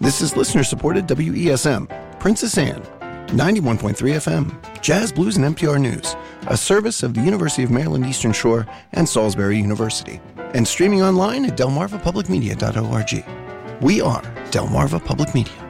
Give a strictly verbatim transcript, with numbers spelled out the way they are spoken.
This is listener-supported W E S M, Princess Anne, ninety-one point three F M, Jazz, Blues, and N P R News, a service of the University of Maryland Eastern Shore and Salisbury University, and streaming online at delmarva public media dot org. We are Delmarva Public Media.